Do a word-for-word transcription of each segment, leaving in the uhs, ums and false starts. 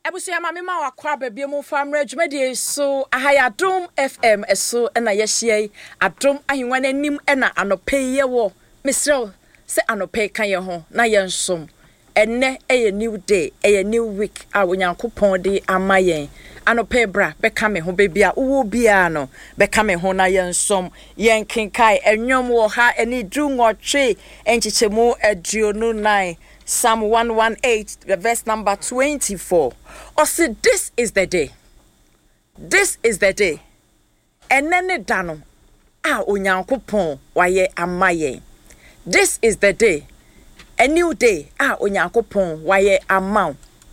Ebusia mama ma wakwa baabi mu famra dwumadi so ahayadom F M eso na yehie adom ahwenwa nanim na anope ye wo misrel se anope kan ye ho na ye nsom enne eye new day eye new week a wonyankopon de amayen anope bra beka me ho bebia wo bia no beka me ho na ye nsom yen kenkai enwom wo ha eni du nwotwe enchichemu aduonu nine Psalm one eighteen, verse number twenty-four. Or say, this is the day. This is the day. And then it dano. Ah, onyankopon waye amaye. This is the day. A new day. Ah, onyankopon waye amau.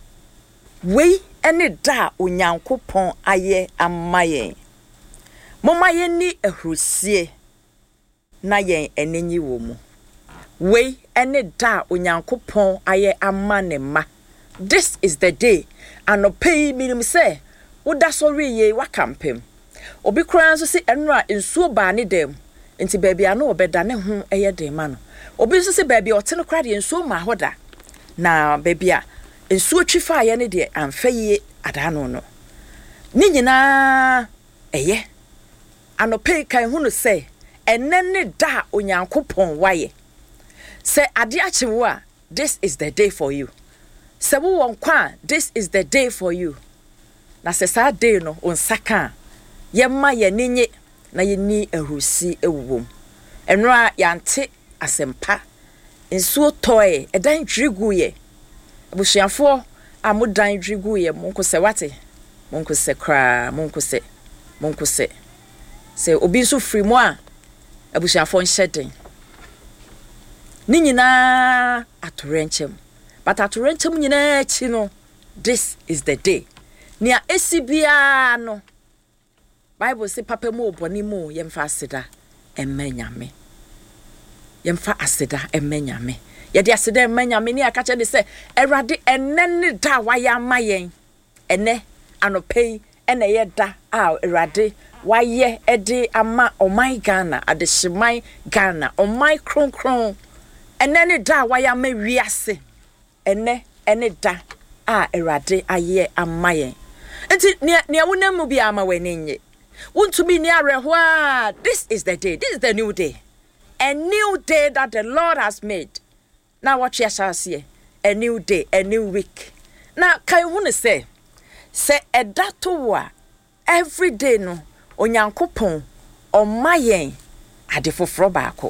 We ene da onyankopon aye amaye. Moma ye ni ehrusie. Na yen enenyi wo mu. We ene da onyankopon aye amane ma. This is the day. Anope minim se woda so riye wakampem. Obi kran so se enra nsuo ba ne dem. Enti baabi ana obeda ne ho eye dem ma no. Obi so se baabi ote no kra de nsuo ma hoda. Na baabi a nsuo twifa aye ne de amfaye adano no. Ni nyina eye. Anope kan hu no se enene da onyankopon waye. Say ade achewo a this is the day for you. Se wo won kwa this is the day for you. Na se sa day no on saka ye ma ye ninye na ye ni ehusi ewuwom. Enro a yante asempa nsuo toy edan dwigu ye. Abusuafo amodan dwigu ye monko se wate. Monko se kra monko se monko se. Se obi nso free mo a abusuafo nhyeden. Ni nyina atorenchem but atorenchem nyina chi no this is the day nia esibia no Bible say papa mu oboni mu yemfa aseda emmenyame yemfa aseda emmenyame ye de aseda emmenyame ni aka che de say erade enene da waya mayen ene anopei ene ye da a erade waye ede ama omai Ghana adehimai Ghana omai kronkron ene da waya me wiase ene ene da a erade aye amaye enti ne wonam bi ama wanenye wontumi ne areho a this is the day, this is the new day, a new day that the Lord has made. Now what you shall see, a new day, a new week. Now kai hu say say edato wa every day no onyankopon omayen ade foforo baako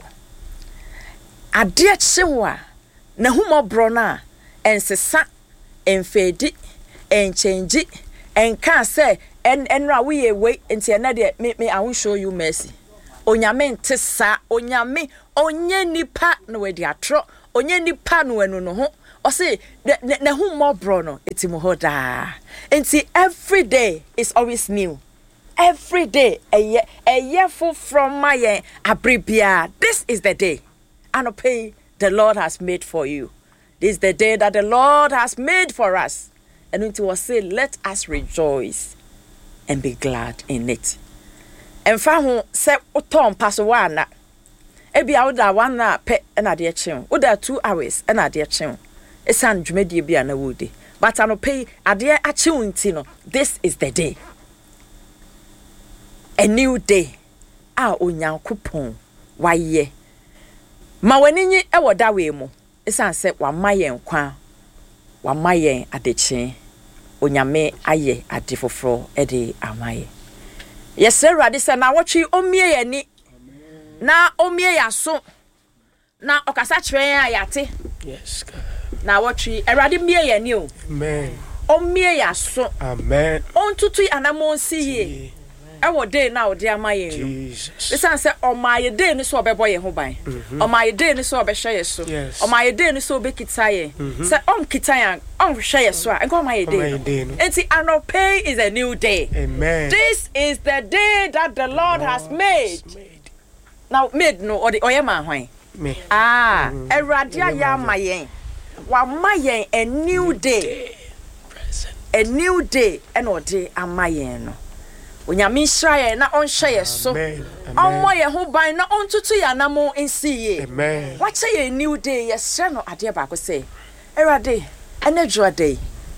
ade achewa na humobro na ensesa enfedi enchange enka say en enra we we enti ena de me me I will show you mercy onyame ntesa onyame onye nipa na we de atro onye nipa no enu no ho o say na humobro no etimo hoda enti every day is always new. Every day a year a year full from my abribia. This is the day anope the Lord has made for you. This is the day that the Lord has made for us. And it was say, let us rejoice and be glad in it. And fa say otom pass one. Ebi awda one na pe na de chin. Oda two hours na de chin. Esan dwumadi bia na wodi. But anope ade achi unti no. This is the day. A new day. Ah onyankopon waye. Ma waninyi e woda we mu. Esan se wa mayen kwa. Wa mayen adeche. Onyame aye adefofro e de amaye. Yesere rade se na wotwe omie yani. Na omie yaso. Na okasa kire ayate. Yes. Na wotwe erade mie yani o. Amen. Omie yaso. Amen. Ontutu anamon siye. Ewo day na odi amaye. Jesus. Listen say omaye day ni so obebo ye ho ban. Omaye day ni so obehwe ye so. Omaye day ni so obekita ye. Say on kita yan on hwe ye so a enko omaye day. Enti anope is a new day. Amen. This is the day that the Lord has made. Now made no or the oyema hwan. Me. Ah, erade ya mayen. Wa mayen a new day. A new day and odi amayen no. Onyame Israel na onhye ye so onmo ye ho ban na ontutu ya na mo ensi ye amen wache ye new day ye hye no ade ba ko say erade enedro day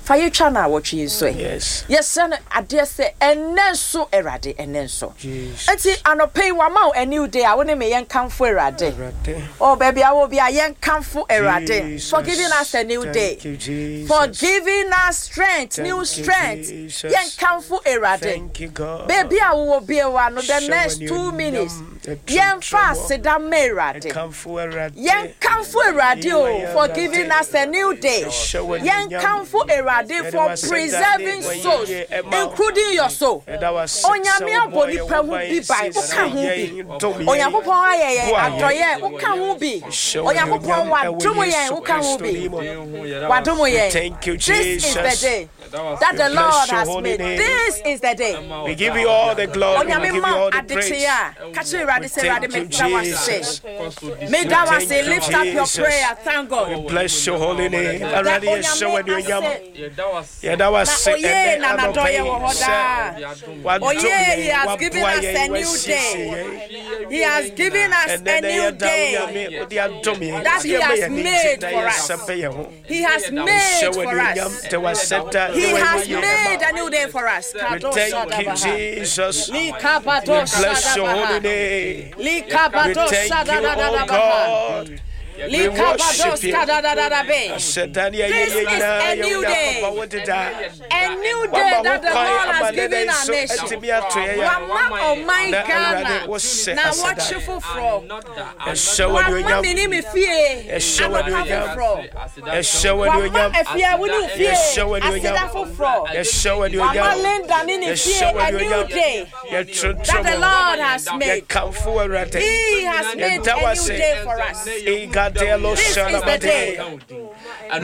Fire chana what you say. Yes. Yes, son, I dare say, and then so erade, and then so. And see, I no pay one more a new day. I want to make young come for erade. Oh, baby, I will be a young come for erade. For giving us a new day. For giving us strength, new strength. Young come for erade. Thank you, God. Baby, I will be one of the next two minutes. Young fast, sit down, erade. Young come for erade for giving us a new day. Young come for erade. For preserving souls, including your soul. Onyamia body prahu bi by uka hu bi. Onyankopon ayeye adoye uka hu bi. Onyankopon wadomo yen uka hu bi. Wadomo yen. Thank you, Jesus. This is the day that the Lord has made. This is the day. We give you all the glory. We give you all the praise. Thank you, Jesus. May that say, lift up your prayer. Thank God. We bless your holy name. Already show you yam. Yeah, that was oh yeah, Nana Doye Wohoda. Oh yeah, he has given us a new day. He has given us a new day that he has made for us. He has made for us. He has made a new day for us. Thank you, Jesus. We bless your holy name. We thank you, oh God. We worship you. This is a new day. A new day that the Lord has given our nation. Mama, oh my Ghana. Now watch you for fraud. Mama, minimi fear. I'm not having fraud. Mama, if you wouldn't fear, I said that for fraud. Mama, Linda, nini fear. A new day that the Lord has made. He has made a new day for us. This is the day. And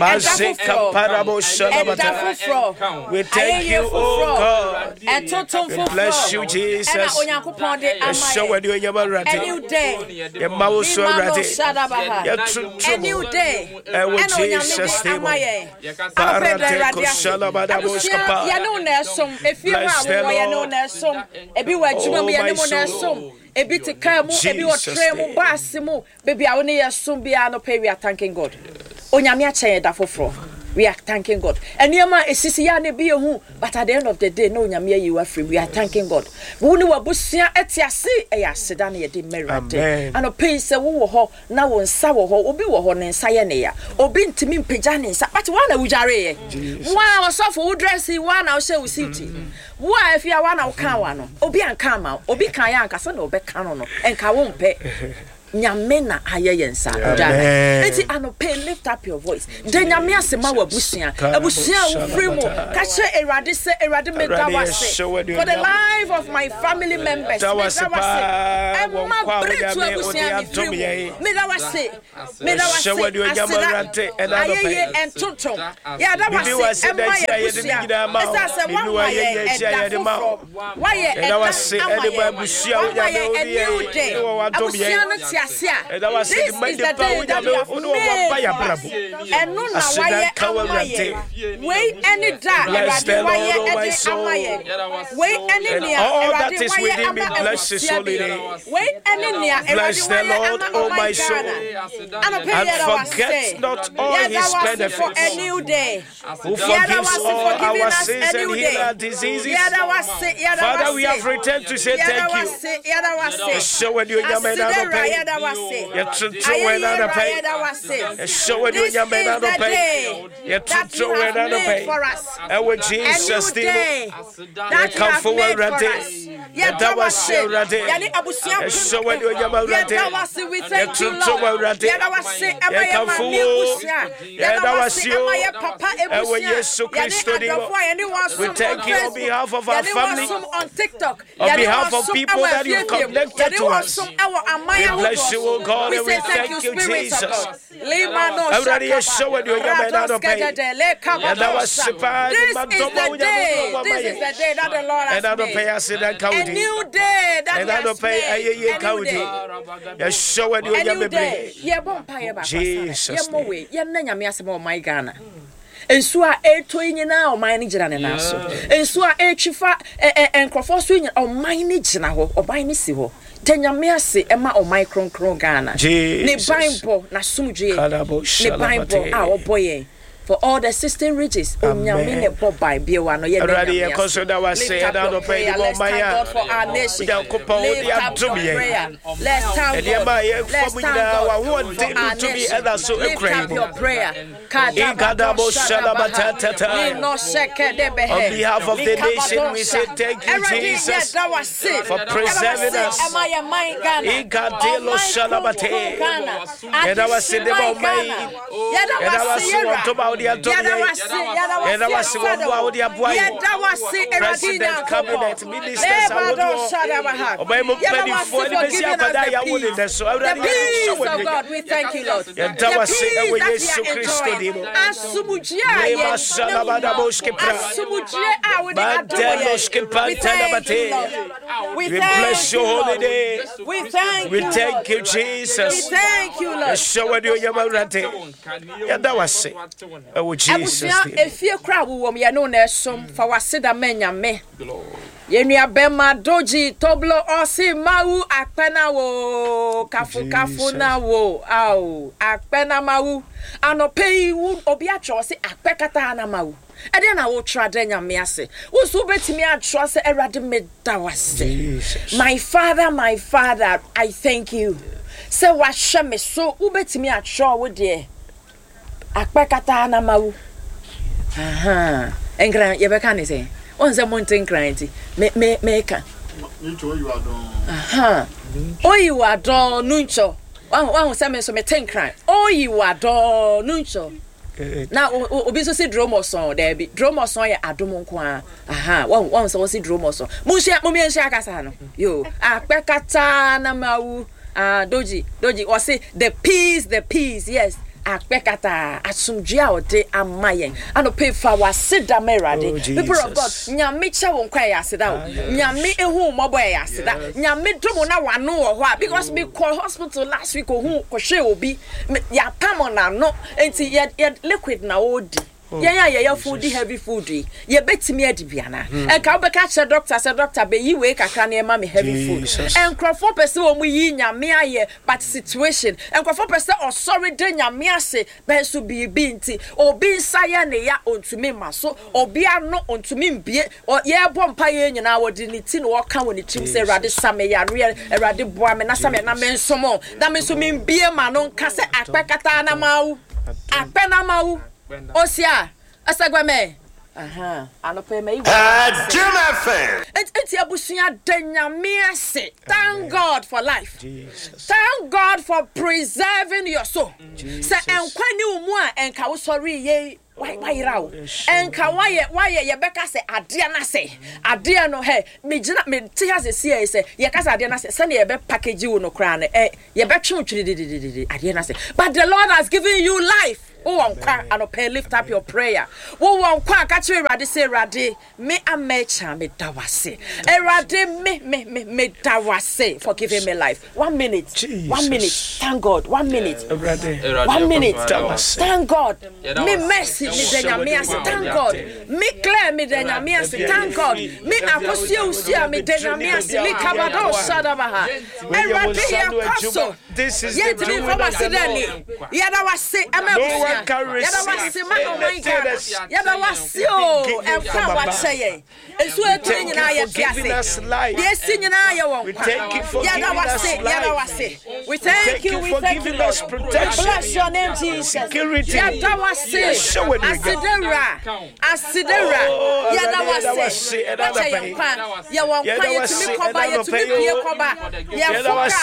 we thank you, oh God. We bless you, Jesus. A new day. A new day. Jesus' name. Ebi te ka mu ebi wo tre mu baasi mu baby a woni yesum bia no pay we are thanking God. Onyame a chen da foforo. We are thanking God. Eniema esisi ya ne bi ehu but at the end of the day no onyame ayi wa free. We are thanking God. Wo ni wabusia etiase e ya seda na ye de merate. Ano pay se wo wo ho na wo nsa wo ho obi wo ho ne nsa ye ne ya. Obi ntimi mpagya ne nsa but wa na wujare ye. Wa osofo wo dress wa na wo she wo suit. Wa afia wa na wo kan wa no. Obi anka ma. Obi kan ya anka so na obeka no no. Enka wo mpe. Nyamena aye yensa ojana eti anope lift up your voice de nyame asema wabusia abusia wo free mu ka che erade se erade meda wase for the life of my family members meda wase emma bretu abusia mi free mu meda wase meda wase aye entonton ya da wase emma ye busia esa se wan wa ye edafo wa ye edafo abusia wa ye a new day abusia no tia. This is the day that we have made. And no na waye amaye. Wait any da erade waye ede amaye. Wait any nia erade waye amaye. Wait any nia erade waye amaye. And forget not all his benefits. For a new day. Who forgives all our sins and heals our diseases. Father, we have returned to say thank you. Show when you are Yet to another pay. Show it with your man on the pay. Yet to another pay. And with Jesus, you come forward, Rade. Yet that was your Rade. Show it with your man Rade. Yet to Rade. Yet come forward. Yet that was you. And with Jesus Christ, we thank you on behalf of our family, on behalf of people that you connected to us. We bless you, oh God, we and we thank, thank you, you, Jesus. Everybody is showing you your man on pay. And that was super. This is the day. This is the day that the Lord has made. A new day that He has made. A new day. You're showing you your baby. Jesus. Oh my God. Ensu a eto nyina o man ni gina ne na so ensu a etwifa enkrofo so nyina o man ni gina ho o ban ni si ho tenyame ase ema o micron kron Ghana ne Bible na sumdwe ne Bible a oboye for all the sixteen riches. Onyame bɔ by bi wa no ye na nyame. Lift up your prayer. Let's thank God for our nation. Lift up your prayer. Let's thank God. Let's thank God for our nation. Lift up your prayer. On behalf of the nation, we say thank you, Jesus, for preserving us. President, cabinet, ministers, the peace of God, we thank you, Lord. The peace that we are enjoying. Asumujia, we bless your holy name. We thank we you. Thank you, Jesus. We thank you, Lord. Show you Yamarate. That was it. Oh, Jesus. If you crowd, we are known as some for our Sida Menya me. Yenua bema doji toblo osi mau akpena wo kafu kafu na wo au akpena mau anope wu obi atwo se akpekata na mau ade na wo trade nyame ase wo so betimi atwo se erade medawase. My father, my father, I thank you. Se wa hwe me so wo betimi atwo wo de akpekata na mau. Aha engra ye beka ne se on the mountain crying, me me make. Aha. Oh, you are done, Nuncho. One one seven so me ten cry. Oh, you are done, Nuncho. Now, obiso si drum or song, there be drum or song ya adomon kwa. Aha, one one so si drum or song. Mushia, mummy and shakasano. Yo, a pekata na mau. Ah, doji, doji, or say the peace, the peace, yes. Akpekata asumjia ode amayen ano pay for wa sida merade people of God nyame cha won kwa ya sida o nyame ehu mobo ya sida nyame domo na wano wo ho because me call hospital last week ohu ko hwe obi ya pam na no enti ye liquid na odi yeah yeah yeah food heavy food ye betimi adibiana e ka obeka che doctor say doctor be yi we kakra na e ma me heavy food en crofo person wo mu yi nyame aye but situation en crofo person o sorry de nyame ase be so bi bi nti obi nsaye ne ya ontumi maso obi ano ontumi mbie ye bo mpa ye nyina wodi ni ti no wo ka woni tim say rade same ya re rade boa me na same na me nsomo da me so me mbie ma no nka se akpekata na mawu akpena mawu Osia, asagwame. Aha, anope me iwa. Ah, Jim F M. Enti abusuya denyame ase. Thank God for life. Jesus. Thank God for preserving your soul. Say enkwani umu a enka wo sorry ye why why raw. Enka why why ye beka say ade na say. Ade no he me gina me ti ha say say ye ka say ade na say se na ye be package wo no kra na eh ye be twe twiri didididi ade na say. But the Lord has given you life. Oh, and okay, lift up your prayer. Oh, one kwa catch radi say radi me amecha me dawase. E radi me me me me dawase for giving me life. One minute. Jesus. One minute. Thank God. One minute. Yeah. One minute. Thank God. Me mercy me denya me as thank God. Me clear me denya me as thank God. Me akosia usia me denya me as li kabado shadabaha. E radi ya kaso. This is the doing of us. Yeah, that was say no one can receive yeah, was you and what say it's what you are giving us life. Yes, in our we thank you for giving us life. We thank you for giving us protection. Bless your name, Jesus. Security. Yeah, that was say Asidera Asidera. Yeah, that was say yeah, one quiet to me come by you to me be come back. Yeah,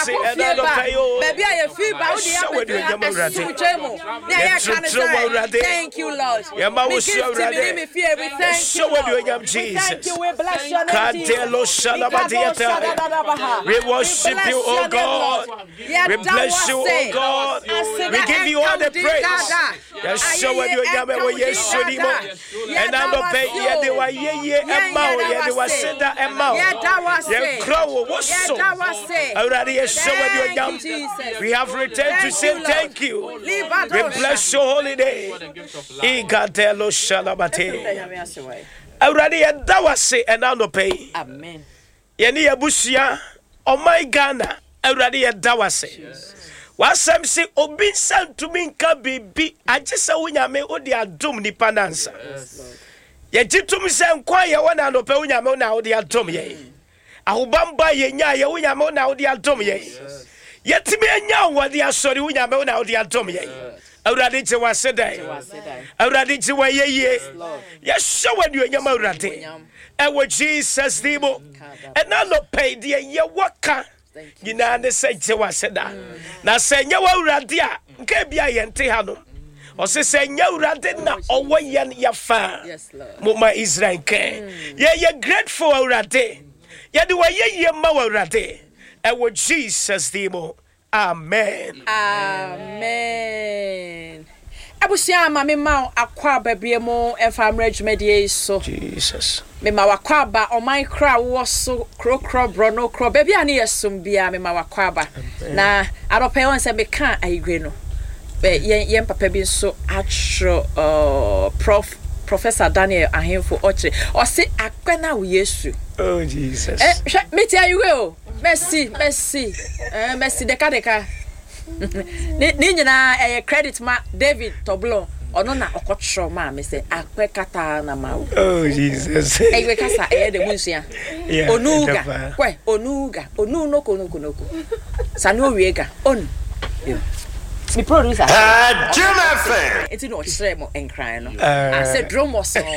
for baby I feel about the thank you, Lord. We thank you. We bless your name, Jesus. We worship you, oh God. We bless you, oh God. We give you all the praise. Yeshua, you are Yeshua. And I don't pay you. They were ye ye and Mao. They were Senda and Mao. They crow. What's so? Already, Yeshua, we have returned to say thank you. We bless your holy name. Igadelo shalabate. Already, and that was say and I don't pay. Amen. Yeni Abusia, oh my Ghana. Already, and that was say. Wasam si obi santumi nka bibi agisa wunyame odi adom nipa nansa. Ye jitum se nkwa ye wona no pe wunyame na odi adom ye. Ahubamba ye nya ye wunyame na odi adom ye. Yetimi enya wodi asori wunyame na odi adom ye. Awurade je wasedai. Awurade je wayeye. Ye show when you nyama awurade. Ewo Jesus nimo. Ena no pay de ye waka. Yina ne se je waseda. Na se nya awurade a nka bia ye nte ha no. O se se nya awurade na owo ye ya fa. Mo ma Israel ke. Ye ye grateful awurade. Ye de wayeye ma awurade. Ewo Jesus nimo. Amen. Amen. Abusia mama ma akwa babie mo enfamra dwumadie so. Jesus. Me ma wakwa ba oman kra wo so krokro bro no kro babia na yesum bia me ma wakwa ba. Na arope won se me kan ayigwe no. Be yen papa bi so atro uh prof Professor Daniel Ahemfo Ochre. O se akwena wo Yesu. Oh Jesus. Eh me ti ayigwe o. Merci, merci. Eh, merci deka deka. Ni ni nyina eh credit ma David Toblo. Ono na okotro ma me say akwe kata na ma. Oh Jesus. Eh we kasa eh de munsia. Onuga. Kwe onuga. Onu no ko no ko no ko. Sanu wiega. On. Yo. Mi producer. Ah, Jim F M. Enti no chere mo enkran no. I said drum was on.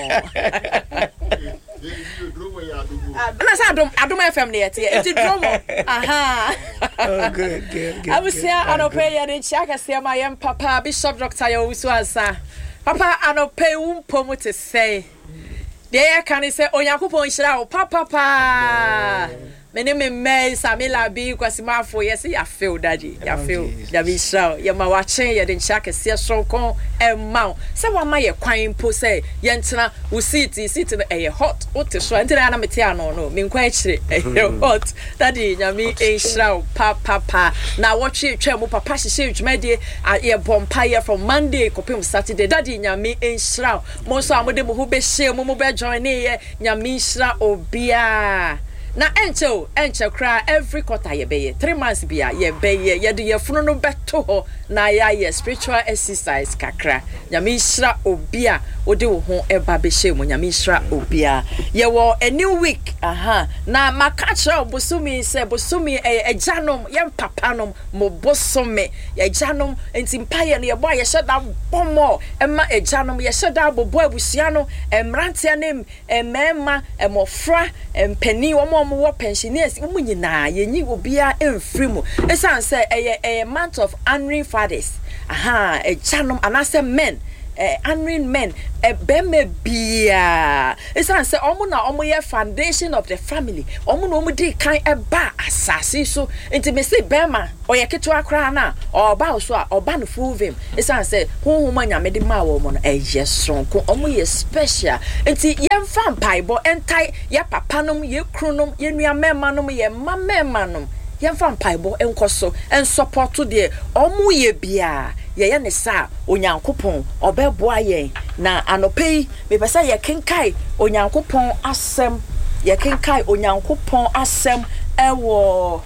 Na sa adom adom F M ne yete enti drum. Aha. Oh good, good, good. I was here anope ya de chaka se ma yem papa Bishop Doctor Yowusu ansa. Papa anope umpo mo te say. Dey kan say Onyankopon hira wo papa pa. Me ne me me Samila bi kwasimafo yes ya feel daddy ya feel ya bi show ya ma wachen ya de chaka se sonkon emma se wa ma ye kwan po say ye ntena wo seat seat no e hot wo te so ntena na mete ano no me nkwa akire e hot daddy nyami e hira papa pa na wo twe twa mu papa hye dwumade ye bompa ye from Monday kopim Saturday daddy nyami e hira mo so amode mo hu be hye mo mo be join ye nyami hira obia. Na encho encho cry every quarter ye be three months bia ye be ye ye de ye funu no beto ho na ya ye spiritual exercise kakra nyame hira obia ode wo ho eba be hye mo nyame hira obia ye wo a new week aha na makacha obosumi se bosumi ejanom ye papanom mo bosome ye janom entimpa ye no ye boy ye sheda bomo ema ejanom ye sheda bobo abusia no emrantia nem emema emofra empani wo mo pensioners mo nyina ye nyi obia emfiri mo esan say a month of honoring fathers aha e chanom anase men eh honoring men e beme bia esan say omo na omo ye foundation of the family omo na omo di kan e ba asase so enti me say bema oye keto akra na oba so a oba no fuvim esan say honhom anyame de ma wo mo no e yesronko omo ye special enti ye mfam paibo entai ye papanom ye krunom ye nua memanom ye mamemanom ye mfam paibo enkoso en support de omo ye bia ye ye ne sa onyankopon obeboa ye na anopei me pesa ye kenkai onyankopon asem ye kenkai onyankopon asem ewo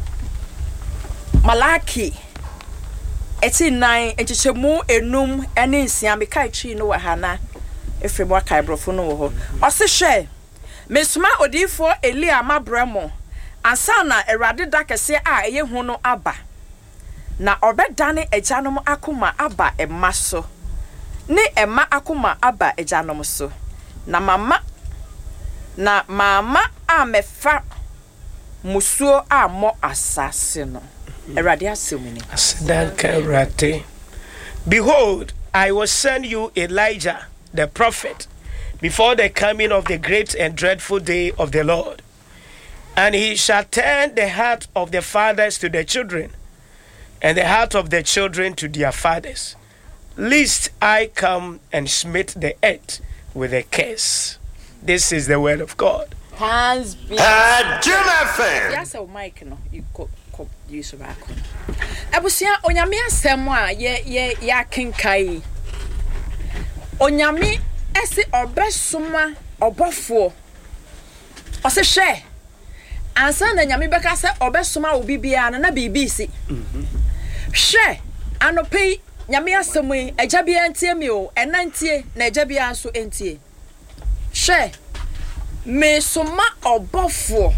Malaki eti nine enchichemu enum ene nsia me kai twi no wa hana efrem wa kai brofo no wo ho ose hwe mesuma odifo Elia mabramo ansa na Erade dakese a eye hu no aba na obedane ejanom akoma aba emma so ne emma akoma aba ejanom so na mama na mama amefa musuo amo asase no Erade asumini Asidanka rate. Behold, I will send you Elijah the prophet before the coming of the great and dreadful day of the Lord, and he shall turn the heart of the fathers to the children and the heart of the children to their fathers, lest I come and smite the earth with a curse. This is the word of God. Hands be Ah, Jim F M. Yes, oh Mike no you go use back. Abusia onyame asem a ye ye ya kenkai. Onyame ese obesuma obofo. Ose hwe. Ansa na nyame beka se obesuma obi bia na na bibi si. She anope nyame asemu eja bia antie mi o enantie na eja bia so entie. She me soma obofo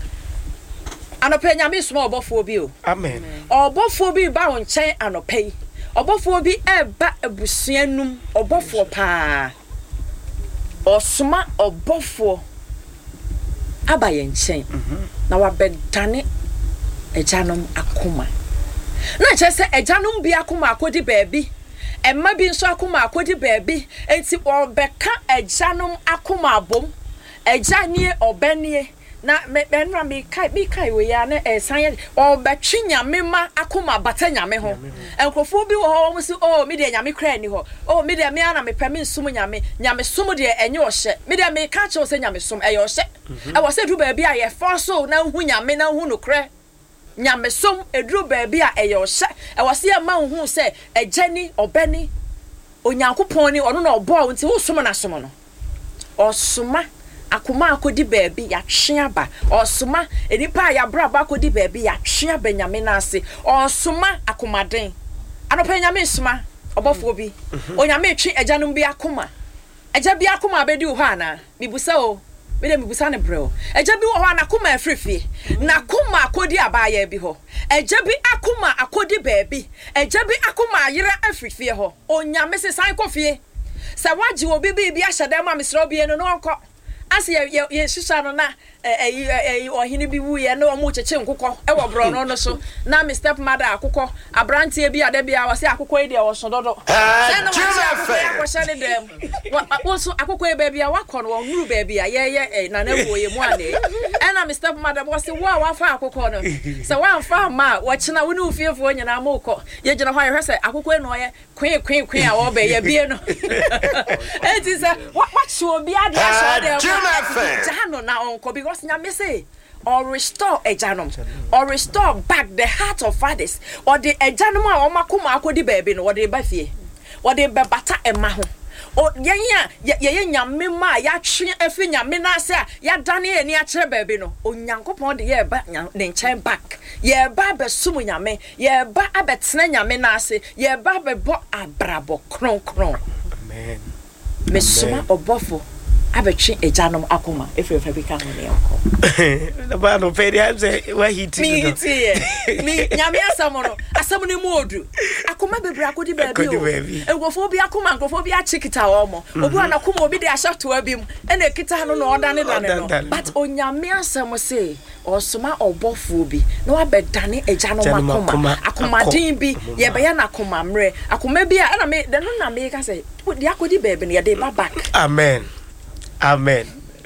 anope nyame soma obofo bi o. Amen. Obofo bi ba won chen anope. Obofo bi eba abusuanum obofo pa. Osoma obofo abaye nchen. Na wabedane ejanom akoma. Na chese ejanom bi akoma akodi baabi. Emma bi nso akoma akodi baabi. Enti obeka ejanom akoma abom. Ejanie obenie na me benra me kai bi kai we ya na esan obetwe nyame ma akoma bata nyame ho. Enkofo bi wo ho wo si oh me de nyame kra ni ho. Oh me de me ana me pɛ me nsum nyame. Nyame sum de enye ohye. Me de me ka che wo se nyame sum eye ohye. E wo se du baabi a ye forso na hu nyame na hu no kra. Nyame sum edru baabi a eye ohye. E wo se ma hu se ejani obeni onyankopon ni ono na obo nti wo sum na sum no. Osuma akoma akodi baabi ya tweaba osuma enipa ya braba akodi baabi ya tweaba nyame na ase osuma akomaden anopa nyame suma obofo bi onyame twe ajanum bi akoma aja bi akoma abedi ho ana mibusa o me de mibusa ne brɛ o aja bi ho ana akoma afrefie na akoma akodi abaya bi ho aja bi akoma akodi baabi aja bi akoma ayera afrefie ho onyame se san kofie sa waji obi bi bi ahyɛ ma mesrɛ obi no no onko asi ye ye shisha no na eh eh ohini bi wu ye na o mu cheche nkokɔ e wo bro no no so na me step mother akokɔ abrantie bi ade bia wo se akokɔ e de wo so dodo se no wo se ne dem wo so akokɔ e ba bia wakɔ no wo nuru ba bia ye ye na na wo ye mu ane e na me step mother wo se wo a wafa akokɔ no se wo amfa ma wo chena wo ne ufiefo nyina ma ukɔ ye gina hɔ ye hwɛ se akokɔ e no ye kwen kwen kwen a wo ba ye bie no e ti se what what obi ade a so de Jano na onko because nyame say or restore ejanom or restore back the heart of fathers or the ejanom a omakoma akodi baabi no wode ba fie wode be bata ema ho o yenya ye nyame ma ya twe afi nyame na ase a ya dane eni a kire baabi no onyankopon de ye ba ne nchen back ye ba be sum nyame ye ba abetena nyame na ase ye ba be bo abrabo kron kron amen me suma obofo abetwe ejanom akoma efefa bi ka ho ne yoko na ba no pedi am say wa hiti mi hiti mi nyame asamo no asamo ne mu odu akoma bebra akodi baabi o egofo bi akoma ngofo bi achikita wo mo obu anakoma obi de ashato abi mu ene kita no no odane dane no but onyame asamo say osoma obofo bi na wa bedane ejanom akoma akoma din bi ye be ya na akoma mre akoma bi a na me de no na me ka say di akodi baabi ne ye de back amen. Amen.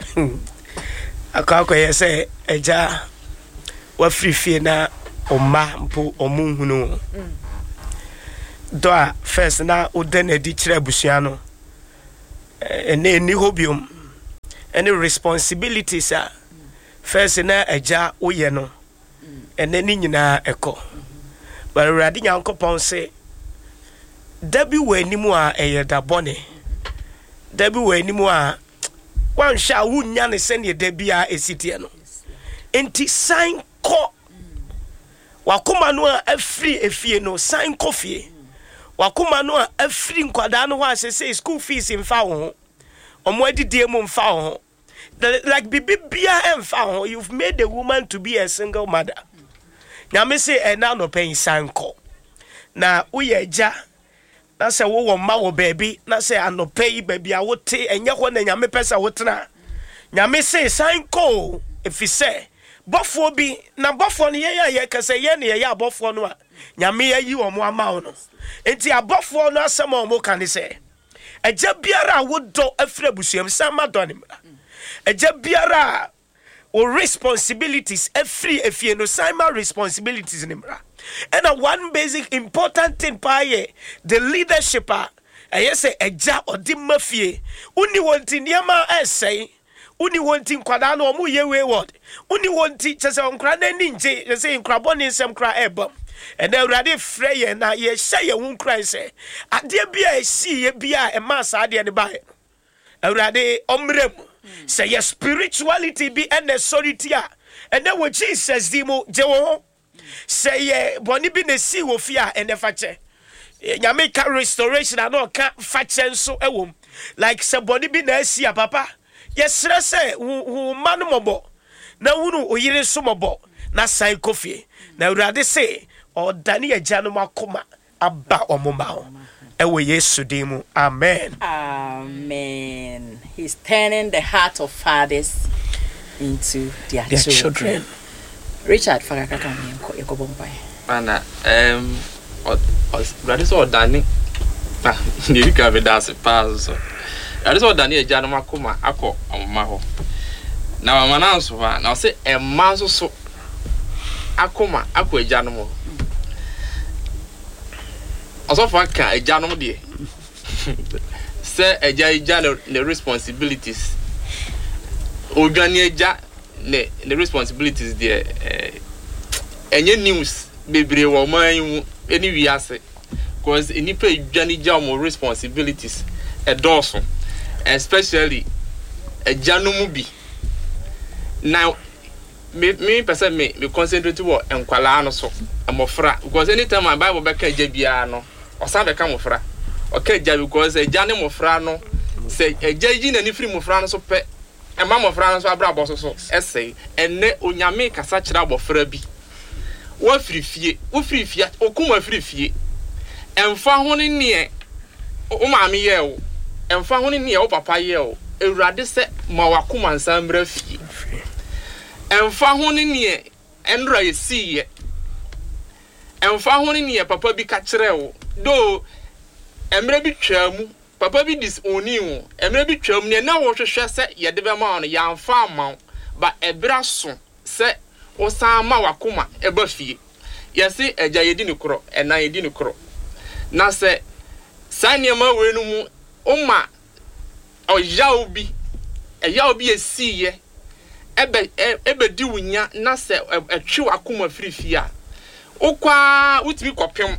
Akako ye say eja wa frifie na oma mpo omunhunu. Do a first na oden edi kire abusua no. Ene ni hobium. Any responsibilities a first na eja oye no. Ene ni nyina eko. But radi nyankopon say dabi we animu a eye da bone. Dabi we animu a wan sha wunya ne sene de bia esitie no enti sign ko wakoma no afri efie no sign kofie wakoma no afri nkwada no ho asese school fees mfa ho omo adidie mu mfa ho like bibi bia emfa ho you've made a woman to be a single mother nyame say e na no pen sign ko na uye ja na se wo wo ma wo baby na se anope yi baby a wote enye ho na nyame pesa wotena nyame se san ko efi se bofo bi na bofo no ye ye kase ye ne ye abofo no a nyame yi wo mo ama wo no enti abofo no asem o mo kan se eja biara wodo afra busuam sama do ne mra eja biara o responsibilities every efie no sama responsibilities ne mra. And a one basic important thing paye the leadership a yes eja odi mafie uni wonti niama essay uni wonti kwada no mu ye wayward uni wonti chese onkra na ni nje chese nkra boni nsem kra ebam and the urade frey na ye hye ye hu kra se ade bia esi ye bia e ma sa ade ne bae urade omrem say your spirituality be and authority a and then with Jesus dimo je wo say ye boni bi na si wo fi a ene fache nyame ka restoration and no ka fache nso ewom like say boni bi na si a papa yesre say wo man mobo na wunu oyire so mobo na sai kofie na urade say o dani agya no makoma aba omoma ewe Yesu dimu. Amen. Amen. He's turning the heart of fathers into their, their children. children. Richard Fagakaka mi ekobompa. Ana um that is all Danny. Ah, you can be dance pass so. That is all Danny agya no makoma akọ omma ho. Na mama na so fa na say emma so so akoma akọ agya no mo. Also for ka agya no de say agya agya the responsibilities ogani agya ne the responsibilities there eh enye news bebre wo man any wiase because enipa agya ni agya mo responsibilities e doso especially agya no mu bi now me me person me me concentrate wo enkwala no so amofra because anytime my Bible back agya bia no osan be ka mofra okay agya because agya ne mofra no say agya yi na ni free mofra no so pe e ma mofra no so abra boso so essay enne onyame kasa kira abofra bi wo free fie wo free fie okuma free fie emfa ho ne ne o ma me ye o emfa ho ne ne o papa ye o ewurade se ma wakuma nsambra fie emfa ho ne ne enra ye siye emfa ho ne ne papa bi ka kire o do emre bi twamu papa bi disoni wo emre bi twamu ne na wo hwehwe se ye de be ma no ya mfa ama ba ebra so se o san ma wakoma e ba fie ye se agya yedi ne kro ena yedi ne kro na se sane ma we no mu o ma o ya obi e ya obi esiye ebe ebe di wunya na se etwe wakoma free fie a okwa utimi kopem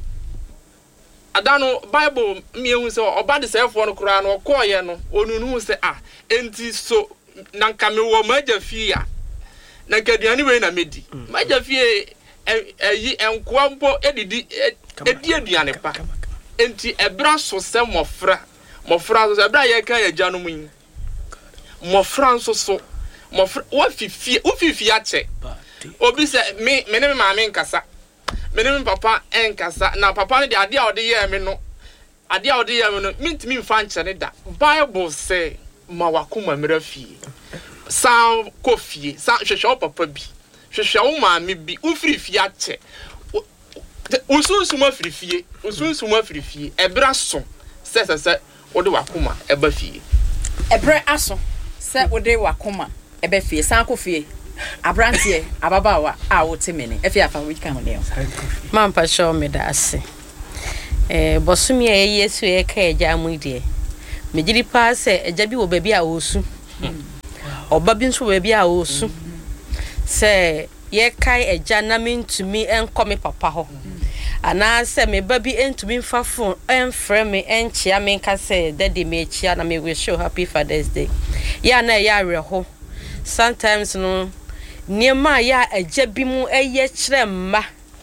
adano Bible me hu se oba de sefo no kura no koye no onunu se ah enti so na nka me wo maja fie a na kaduane we na medi maja fie eyi enkoa mpo edidi edi aduane pa enti ebra so se mofra mofra so ebra ye kan agya no mun mofra so so mofra wo fifie wo fifie ache obi se me me ne ma me nkasa me ne papa enkasa na papa ne de ade a ode ye me no ade a ode ye me no mintimi mfa nche ne da Bible say ma wakoma mra fie san kofie san hwehwe papa bi hwehwe wo ma me bi wo free fie ache usunsuma free fie usunsuma free fie ebra so se se se wo de wakoma eba fie ebre aso se wo de wakoma eba fie san kofie abrantie ababawa a wotemene efi afa wika ho ne mampa show me da ase eh bosumi e Yesu e ka eja mu de megiri pa se eja bi wo baby a osu oba bi nso baby a osu se ye kai eja na mentumi enko me papa ho ana se me baby entumi mfa phone enfre me enchia me nka se daddy me chia na me wish you happy Father's Day ya na ya reho sometimes no niema ya ejebi mu eye kire mma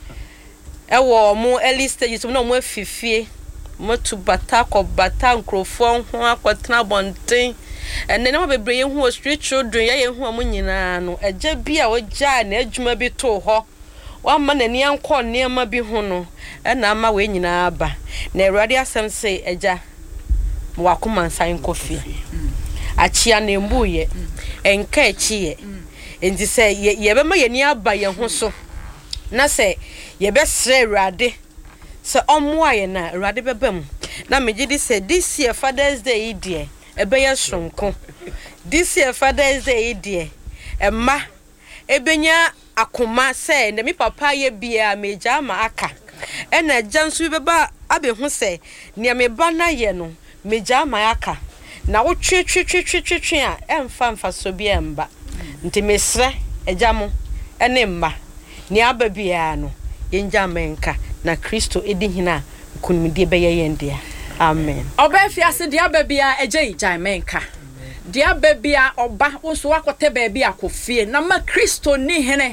ewo mu early stages no mu afifie mo tu bata ko bata nkrofo ho akwatena bonten enne na bebre ye hu street children ye ye hu amu nyina no ejebi a ogya na adwuma bi to ho wa ma na ni anko niema bi hu no ena ama we nyina aba na Awurade asem say eja mo wakoma nsan kofi achia na mbuye enka echiye enti se ye be ma ye ni aba ye ho so na se ye be sre Awurade se omo aye na Awurade bebam na megidi se this year Father's Day idie ebe ye sonko this year Father's Day idie emma ebenya akoma se na mi papa ye bia meja ma aka ena jansu beba abehu se ne me ba na ye no meja ma aka na wo twe twe twe twe twe twe a emfa mfa so bi emba nti mesre ejamo ene mma ni aba bia no yenja menka na Kristo edi hina kunimdie be ye ndia amen oba fiase dia aba bia eje jai menka dia aba bia oba wonso wakote ba bia akofie na ma Kristo ni hene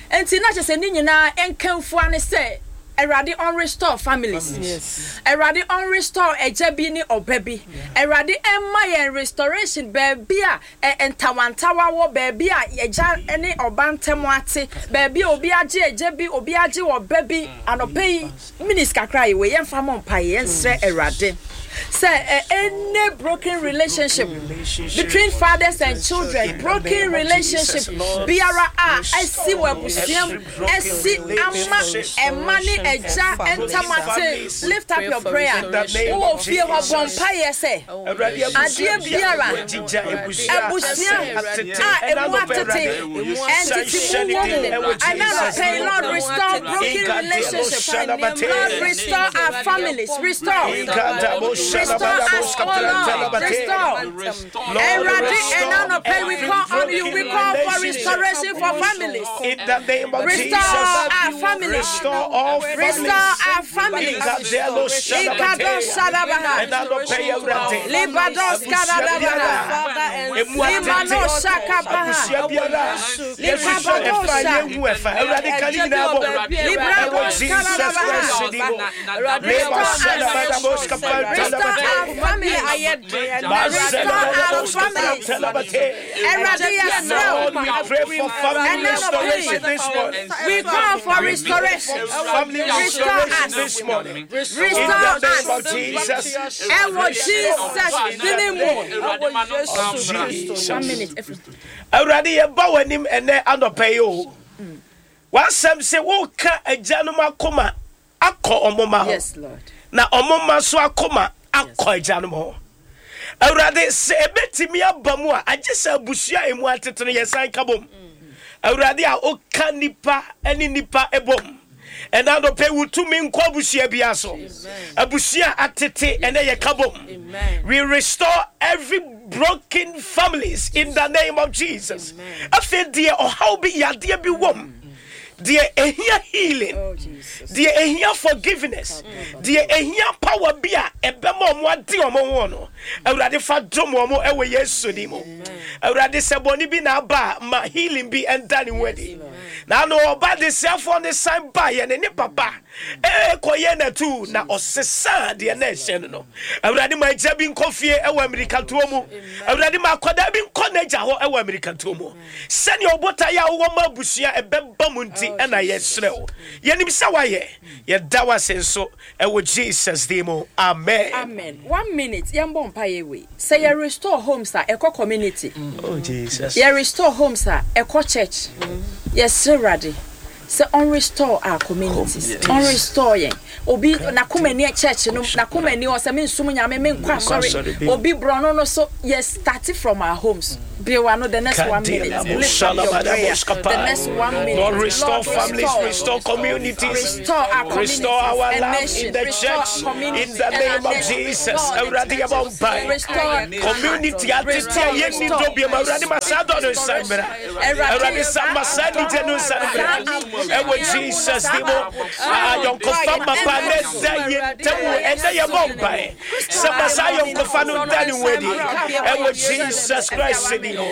enti na chese ni nyina enkanfu ane se Eradi on restore families. Yes. Eradi on restore eja bi ni oba bi. Eradi emma yen restoration baby a entawantawa wo baby a eja ene oba ntemo ate. Baby obi age eja bi obi age oba bi anope minis kakra we yen fa mo mpa yen sre Eradi. Say any broken relationship between fathers and children, broken relationship. Biara a esi webusiam, esi ama emani eja entamate. Lift up your prayer. Oh, fear of vampire say. Adie biara. Ebusiam. Ah, emuatete. Entity woman. Another say, Lord, restore broken relationship. Lord, restore our families. Restore. Restore us, oh Lord. Restore. Eradi and Anna pay. We call on you. We call for restoration for families. In the name of Restore Jesus. our families. Restore all families. Restore our families. Ikado Shadabaha. Libado Skadabaha. Limano Shakabaha. Libado Shakabaha. Restore our family. Restore our families. Lord, we pray for family restoration this morning. We call for restoration. Family restoration this morning. Restore In the name of us. Jesus. And what Jesus didn't Jesus. One minute. Already a bowenim and then underpay. One some say, Woka a januma coma. Ako omoma. Yes, Lord. Na omoma so akoma akọ ejanmo awurade se ebetimi abamu a agese abusua emu atetene yesan kabom awurade a oka nipa eni nipa ebom ena do pe wutumi nkọ abusua bia so abusua atete ene ye kabom. We restore every broken families in the name of Jesus. Afi die ohaw bi yade bi wom. Dear ehia healing, dear ehia forgiveness, dear ehia power bia ebemo mo adi omo wono. Awurade fa dom omo ewe Yesu ni mo. Awurade se boni bi na ba ma healing bi enda ni wedi. Na no oba de siafo ne san ba ye ne papa. Eh koye na tu na osesa de na ehye no. Awurade ma eja bi nkofie ewe America to mu. Awurade ma akoda bi nkoneja ho ewe America to mu. Sene obota ya wo ma busua ebeba mu nti ena yesrew. Yenim se waye. Ye dawa senso ewe Jesus demo. Amen. Amen. One minute. Yambo mpaye we. Say you restore homes a eco community. Oh Jesus. You restore homes a eco church. Yes, ready. Say on restore our communities. On restore ye. Obi na kuma ni church no na kuma ni o se me nsum nyame me nkwa sorry. Obi brono no so yes starting from our homes. Be one the next one minute. Lift up your prayer. The next one minute. Lord, restore families, restore communities, restore our communities, restore our and love nations, in the church. In the name of Jesus. Already about by community at the Yendi Dobium, already Masado no Sambra. Already Samasadi Genu Sambra. And with Jesus, Demo, Yon Kofama Panesa Yentamu, and they are bombed by Samasayon Kofano Dani Wedi. And with Jesus Christ.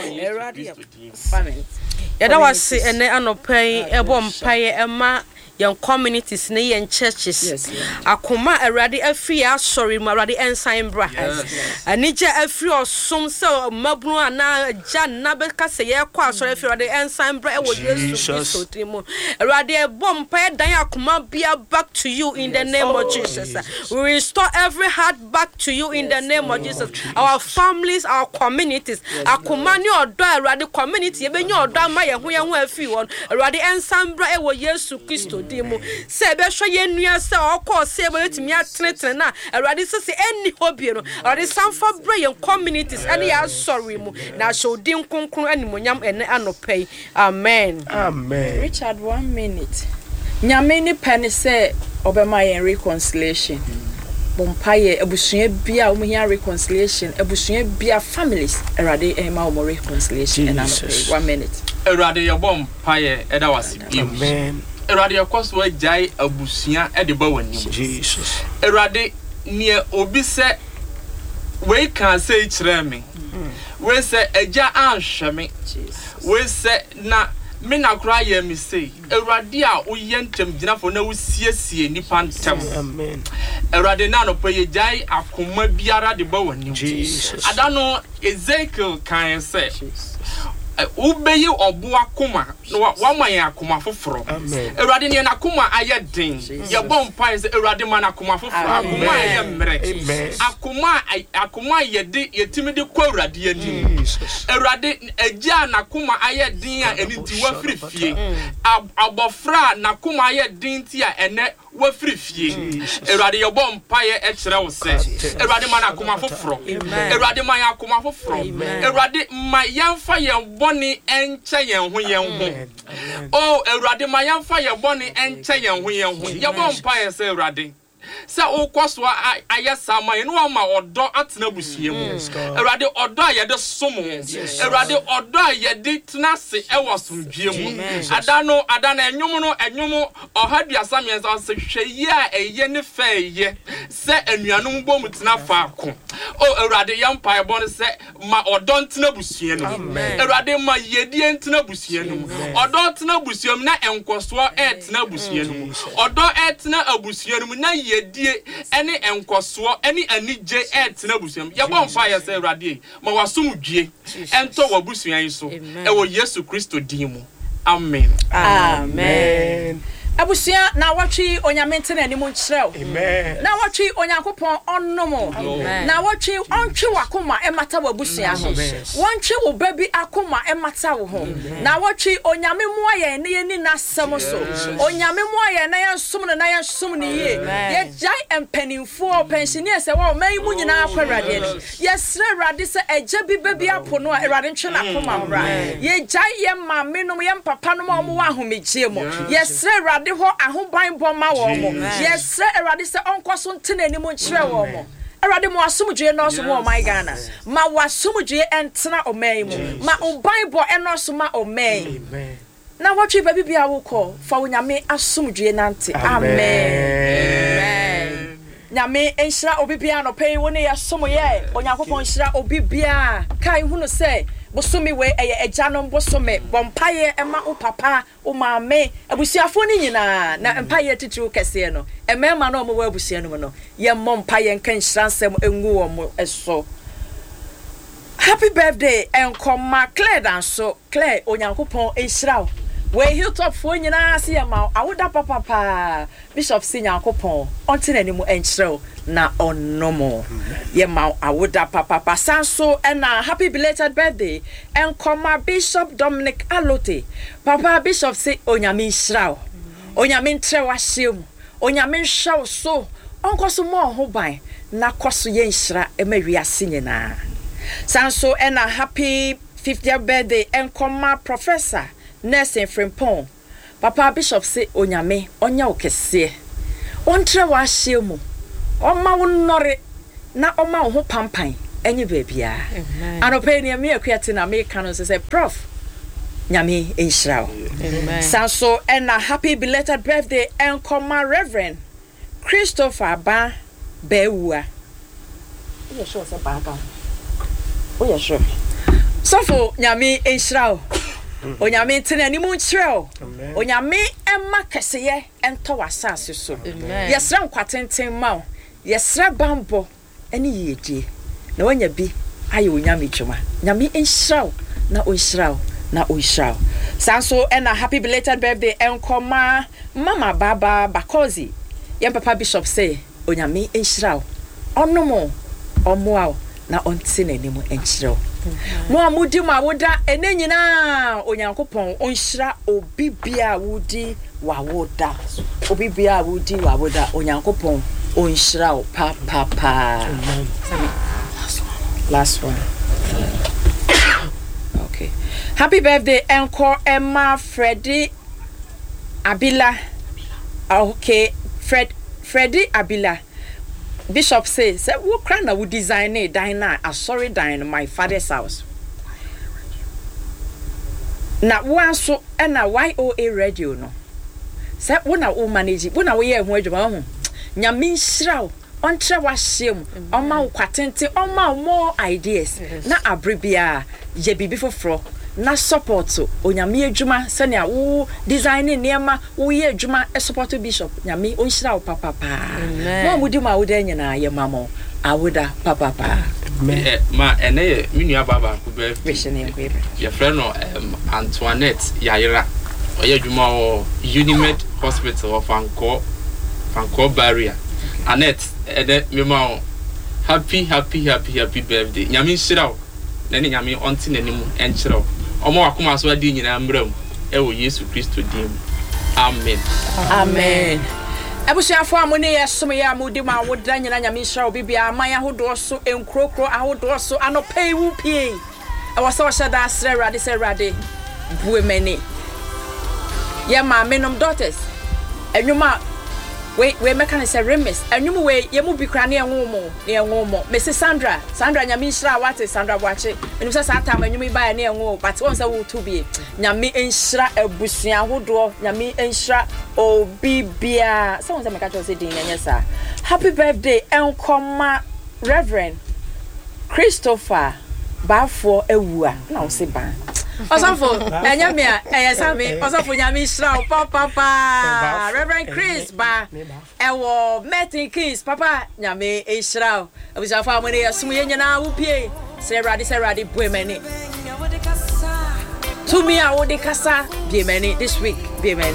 Yada wasi ene anopai ebo mpaye ema yan communities ne yan churches. Yes, akoma awrade afri asori mu awrade ensan bra anije afri osom se mabunu ana ja na be ka se ye kwa asori afri awrade ensan bra e wo Yesu Kristo timo awrade ebo mpaye dan akoma bia back to you in the name of Jesus. We restore every heart back to you in the name of Jesus. Our families, our communities, akoma ni odo awrade community e be nyo odo ama ye ho ye ho afri won awrade ensan bra e wo Yesu Kristo dimo se be hwe ye nua se okọ se be timi atretre na awrade se se eni hobie no awrade sanfa bra ye communities ene ya sorry mu na show din konkron animonyam ene anopai. Amen. Amen. Richard, one minute. Nyame ni pene se obema ye reconciliation. Bompaye ebusua bia o hia reconciliation ebusua bia families awrade ema o reconciliation and anopai. One minute. Awrade ye bompaye eda wase bi. Amen. Erade yakoso ajai abusia e de ba wani Jesus. Erade ne obi se we kan say kire me we se eja anhwe me we se na me na kura ye me say Ewurade a woye ntem ginafo na wosiesie nipa ntem amen Ewurade na no peye jai akoma biara de ba wani Jesus adano Ezekiel kan say Ubeyi obu akoma wa man akoma foforo Ewurade ne na akoma aye den ye bom pan se Ewurade man akoma foforo akoma aye mre akoma akoma ye de yetimi de kwa Ewurade ani Ewurade agya na akoma aye den a eni ti wa frifie abofra na akoma aye den ti a ene wa frifie Ewurade ye bom pan ye e kire wo se Ewurade man akoma foforo Ewurade man akoma foforo Ewurade ma yemfa ye boni enche yen ho yen ho oh Ewurade ma yemfa ye boni enche yen ho yen ho ye bom pa ye se Ewurade se o kwaso ayesa ma ye no ma odo atena busie mu Ewurade odo aye de som Ewurade odo aye de tena se e wasomdwie mu adano adana enwom no enwom ohaduasa miensa se hweyi a eye ne fa eye se anuanom bom tena fa ko oh Ewurade yampa e bon se ma odo ntena busie no Ewurade ma yedie ntena busie no odo tena busie mu na enkoso e tena busie no odo e tena abusie no na yedie ene enkoso ene anije e tena busie ye bon fa ye se Ewurade ma wasomdwie ento wabusuan so e wo Yesu Kristo din mu amen amen Abusia na watchi onyamente na animu nkyerɛw amen na watchi onyankopɔn onnomo na watchi ontwe wakoma emata wabusia ho wontwe wo baby akoma emata wo ho na watchi onyame mu aye ne yeni nasɛm so onyame mu aye na yɛnsom no na yɛnsom ne yie ye jai empanimfo pensioner sɛ wo man mu nyina akwarade no yɛsrɛ Awurade sɛ agya bi baby apo no Awurade ntwe na akoma mbra ye jai ye maame no ye papa no ma wo ahomegye mu yɛsrɛ Awurade ho ahoban boma wo mo yesre Awurade se onkoso ntena ni mo nkyerɛ wo mo Awurade mo asomdwe no so mo my Ghana ma wasomdwe entena oman mu ma oban bo eno so ma oman amen na watwe baby bia wo kɔ fa wonyame asomdwe nante amen nyame enhyira obi bia no pɛi wo ne yasom ye onyankopɔn hyira obi bia kai hunu se bosome we eye agyanom bosome bompaye ema o papa o maame abusuafo ni nyina na empaye titiri kese no emema na omo wa abusua no no ye mompaye nka nhiransem engu wo mo eso happy birthday enkoma Claire danso Claire onyankopon enhyira we hilltop fo nyina ase ye ma awoda papa pa Bishop Sinyankopon ontena ni mu enhyira na onomo ye ma awoda papa pa sanso na happy belated birthday enkoma Bishop Dominic Alote papa Bishop say onyame nhyira onyame ntrewa hyem onyame nhwa so onkoso mo ho ban na koso ye nhyira ema wiase nyina sanso na happy fiftieth birthday enkoma Professor Nelson Frimpong papa Bishop say onyame onya okese ontrewa hyem Oma wonore na oma wo ho pampan enye baabia anope ne me akuate na me kan so say prof nyame enhyira amen sanso and a happy belated birthday enkoma Reverend Christopher Ba Bewua oye sure say ba ba oye sure so for nyame enhyira onyame tena ni mu nkyerɛw onyame emma keseye ento wasase so yesra nkwatenten ma yesra bambo ene yedie na wanya bi aye onyame dwuma nyame enhyiraw na onhyiraw na onhyiraw sanso and a happy belated birthday enkoma mama baba Bakozi yem papa Bishop say onyame enhyiraw onomo omoaw na ontena ni mu enhyiraw mo amudi ma woda ene nyina onyankopon onhyira obibia wudi wa woda obibia wudi wa woda onyankopon onhyira pa pa pa last one okay happy birthday encore Emma Freddy Abila okay Fred Freddy Abila Bishop says, say, what kind of design it? Dine a sorry dine my father's house. Now, one so and a Y O A radio no. Say, when I will manage it, when I will hear where you are. Yamin shroud, on trewashim, on my quatente, on my more ideas. Na abribia, ye be before fro. na support onyame adwuma senia wo designing niema wo ye adwuma e support bishop nyame onhira wo papa pa mo mudi ma wo da nyina ye mamo awoda papa pa ma ene me nua baba ku be vision ye kwebe your friend no Antoinette Yayira oye adwuma o Unimed Hospital of Anko Anko Barrier Annette ene me ma happy happy happy happy birthday nyame nhira wo na ni nyame onti nanimu enchira wo omo akoma so adi nyina mbram e wo Yesu Kristo dim amen amen abusuafo amone yesom ya amudi ma woda nyina nyame nhira wo bibia aman ahodo so enkrokro ahodo so anopei wu pie e wasa wasa da asre rade se rade buwe meni ye ma menom daughters enwuma we we make an say remis enwum we ye mu bi kra na enwomo na enwomo Missus Sandra Sandra nyame nhira wate Sandra Boache enum say sata ma enwum ba na enwo but won say wo to bi nyame nhira abusua hodo nyame nhira obibia say won say make say din nyanya sa happy birthday enkoma Reverend Christopher Bafo Ewua na wo se ban Osafo enya me eya sami osafo nyame nhira papa papa Reverend Chris ba ewo Martin Kings papa nyame nhira abusafo amone yasum ye nyina wo pie se rade se rade buemani to me a wo de kasa buemani this week buemani